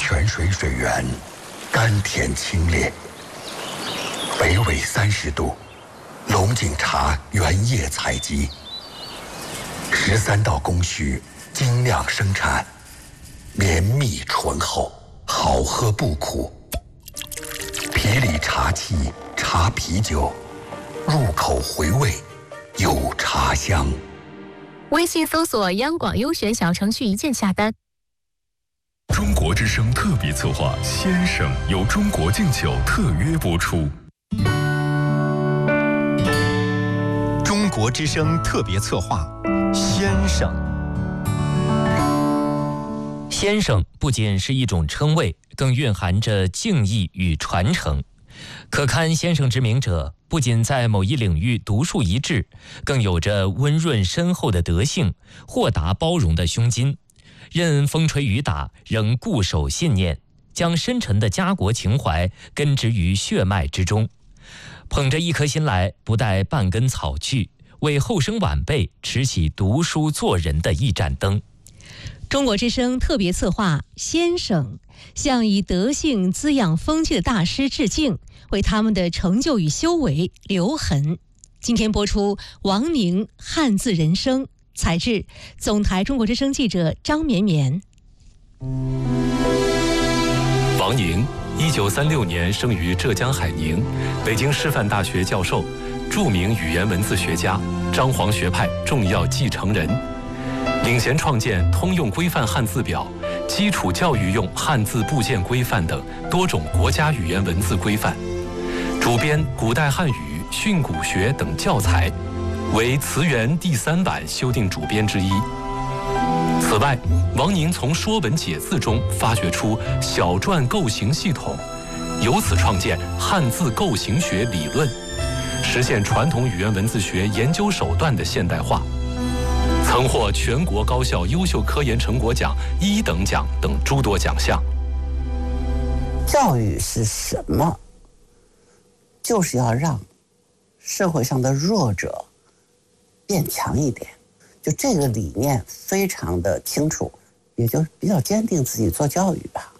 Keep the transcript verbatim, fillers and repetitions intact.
泉水水源甘甜清冽，北纬三十度，龙井茶原叶采集，十三道工序精酿生产，绵密醇厚，好喝不苦。皮里茶气，茶啤酒，入口回味，有茶香。 微信搜索央广优选小程序一键下单。 中国之声特别策划《先生》由中国敬酒特约播出。 中国之声特别策划《先生》。 先生不仅是一种称谓，更蕴含着敬意与传承。可堪先生之名者，不仅在某一领域独树一帜，更有着温润深厚的德性，豁达包容的胸襟。任风吹雨打，仍固守信念，将深沉的家国情怀根植于血脉之中。捧着一颗心来，不带半根草去，为后生晚辈持起读书做人的一盏灯。 中国之声特别策划《先生》，向以德性滋养风气的大师致敬，为他们的成就与修为留痕。今天播出王宁汉字人生，采制总台中国之声记者张绵绵。 王宁，一九三六年生于浙江海宁，北京师范大学教授，著名语言文字学家，张黄学派重要继承人。领衔创建通用规范汉字表、基础教育用汉字部件规范等多种国家语言文字规范，主编古代汉语、训诂学等教材，为词源第三版修订主编之一。此外，王宁从《说文解字》中发掘出小篆构形系统，由此创建汉字构形学理论，实现传统语言文字学研究手段的现代化。曾获全国高校优秀科研成果奖一等奖等诸多奖项。 教育是什么？就是要让社会上的弱者变强一点，就这个理念非常的清楚，也就比较坚定自己做教育吧。